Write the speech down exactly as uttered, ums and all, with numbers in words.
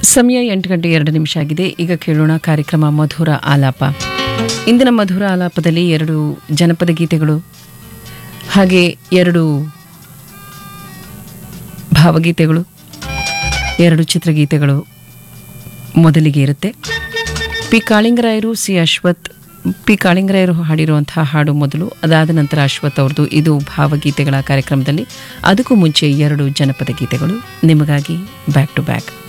ಸಮಯ ಎಂಟು ಗಂಟೆ ಎರಡು ನಿಮಿಷ ಆಗಿದೆ. ಈಗ ಕೇಳೋಣ ಕಾರ್ಯಕ್ರಮ ಮಧುರ ಆಲಾಪ. ಇಂದಿನ ಮಧುರ ಆಲಾಪದಲ್ಲಿ ಎರಡು ಜನಪದ ಗೀತೆಗಳು ಹಾಗೆ ಎರಡು ಭಾವಗೀತೆಗಳು, ಎರಡು ಚಿತ್ರಗೀತೆಗಳು ಮೊದಲಿಗೆ ಇರುತ್ತೆ. P ಕಾಳಿಂಗರಾಯರು, C Ashwath. ಪಿ ಕಾಳಿಂಗರಾಯರು ಹಾಡಿರುವಂತಹ ಹಾಡು ಮೊದಲು, ಅದಾದ ನಂತರ ಅಶ್ವಥ್ ಅವ್ರದ್ದು. ಇದು ಭಾವಗೀತೆಗಳ ಕಾರ್ಯಕ್ರಮದಲ್ಲಿ. ಅದಕ್ಕೂ ಮುಂಚೆ ಎರಡು ಜನಪದ ಗೀತೆಗಳು ನಿಮಗಾಗಿ ಬ್ಯಾಕ್ ಟು ಬ್ಯಾಕ್.